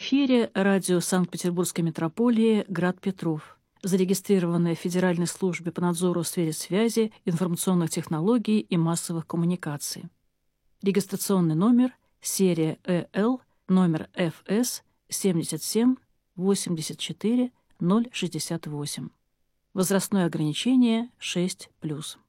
эфире радио Санкт-Петербургской метрополии «Град Петров», зарегистрированное в Федеральной службе по надзору в сфере связи, информационных технологий и массовых коммуникаций. Регистрационный номер серия ЭЛ, номер ФС 77 84 068. Возрастное ограничение 6+.